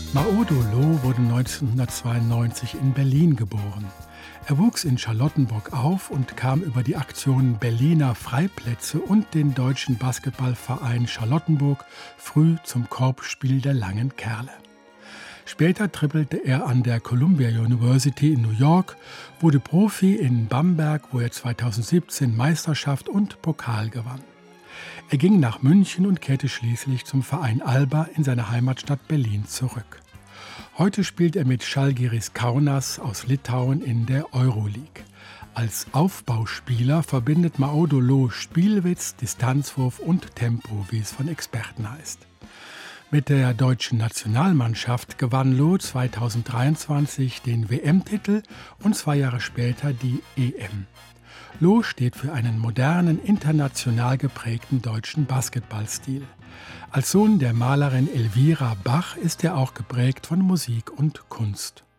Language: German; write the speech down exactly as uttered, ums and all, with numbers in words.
Maodo Lo wurde neunzehnhundertzweiundneunzig in Berlin geboren. Er wuchs in Charlottenburg auf und kam über die Aktion Berliner Freiplätze und den Deutschen Basketballverein Charlottenburg früh zum Korbspiel der langen Kerle. Später trippelte er an der Columbia University in New York, wurde Profi in Bamberg, wo er zweitausendsiebzehn Meisterschaft und Pokal gewann. Er ging nach München und kehrte schließlich zum Verein Alba in seine Heimatstadt Berlin zurück. Heute spielt er mit Žalgiris Kaunas aus Litauen in der Euroleague. Als Aufbauspieler verbindet Maodo Lo Spielwitz, Distanzwurf und Tempo, wie es von Experten heißt. Mit der deutschen Nationalmannschaft gewann Lo zweitausenddreiundzwanzig den W M-Titel und zwei Jahre später die E M. Lo steht für einen modernen, international geprägten deutschen Basketballstil. Als Sohn der Malerin Elvira Bach ist er auch geprägt von Musik und Kunst.